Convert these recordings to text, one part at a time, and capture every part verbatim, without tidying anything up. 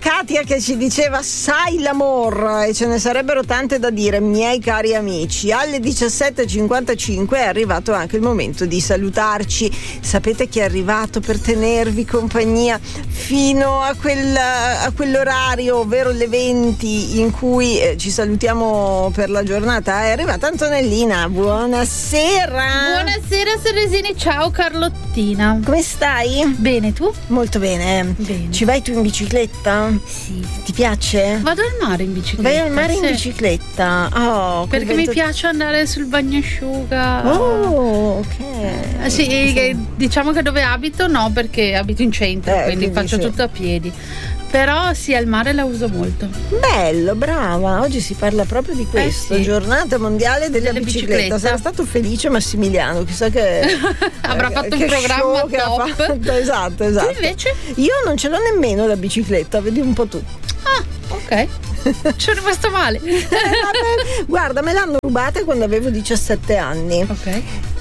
Katia che ci diceva sai l'amor, e ce ne sarebbero tante da dire, miei cari amici. Alle diciassette e cinquantacinque è arrivato anche il momento di salutarci. Sapete chi è arrivato per tenervi compagnia fino a, quel, a quell'orario, ovvero le venti, in cui eh, ci salutiamo per la giornata? È arrivata Antonellina. Buonasera. Buonasera Ceresini, ciao Carlottina. Come stai? Bene, tu? Molto bene. Bene. Ci vai tu in bicicletta? Sì. Ti piace? Vado al mare in bicicletta. Vai al mare sì. in bicicletta? Oh, perché vento... mi piace andare sul bagnasciuga. Oh, ok. Eh, sì, sì, diciamo che dove abito no, perché abito in centro, eh, quindi, quindi faccio sì. tutto a piedi. Però sì, al mare la uso molto. Bello, brava. Oggi si parla proprio di questo, eh sì. giornata mondiale della Delle bicicletta. bicicletta. Sarà stato felice Massimiliano, chissà che avrà eh, fatto che un programma show che ha top. fatto. Esatto, esatto. Tu invece? Io non ce l'ho nemmeno la bicicletta, vedi un po' tu. Ah, ok. Ci è rimasto male. eh, vabbè, guarda, me l'hanno rubata quando avevo diciassette anni. Ok.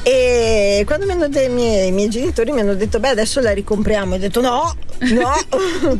E quando mi hanno de- i, miei, i miei genitori mi hanno detto beh adesso la ricompriamo, ho detto no, no.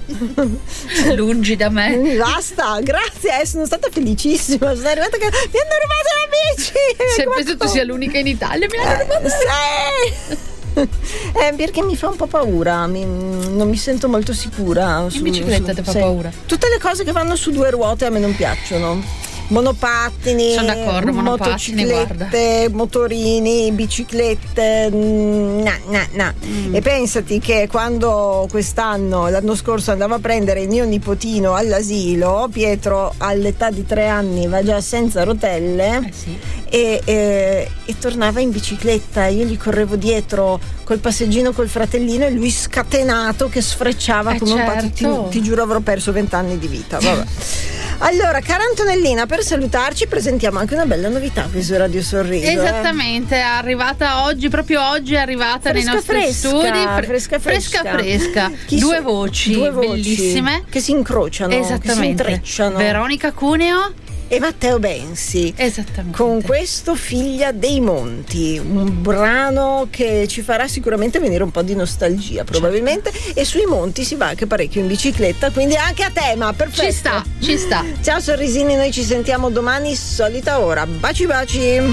Lungi da me. Basta, grazie, eh, sono stata felicissima, sono arrivata che mi hanno rubato la bici. Sei penso tu sia l'unica in Italia, mi hanno rubato. Sì. Eh, perché mi fa un po' paura, mi, non mi sento molto sicura. In bicicletta ti fa sì. paura? Tutte le cose che vanno su due ruote a me non piacciono. Monopattini, sono d'accordo, monopattini, motociclette, motorini, biciclette, no, no, no. Mm. E pensati che quando quest'anno, l'anno scorso andavo a prendere il mio nipotino all'asilo, Pietro all'età di tre anni va già senza rotelle, eh sì. e, e, e tornava in bicicletta, io gli correvo dietro col passeggino col fratellino e lui scatenato che sfrecciava eh come certo. un pazzo. Ti, ti giuro avrò perso vent'anni di vita, vabbè. Allora, cara Antonellina, per salutarci presentiamo anche una bella novità qui su Radio Sorriso. Esattamente, eh. è arrivata oggi, proprio oggi è arrivata fresca, nei nostri fresca, studi. Fresca fresca. Fresca fresca. Chi Due, so, voci, due voci bellissime. che si incrociano, esattamente. che si intrecciano. Veronica Cuneo e Matteo Bensi. Esattamente. Con questo Figlia dei Monti, un brano che ci farà sicuramente venire un po' di nostalgia, probabilmente. Certo. E sui monti si va anche parecchio in bicicletta, quindi anche a tema, perfetto. Ci sta, ci sta. Ciao sorrisini, noi ci sentiamo domani, solita ora. Baci baci.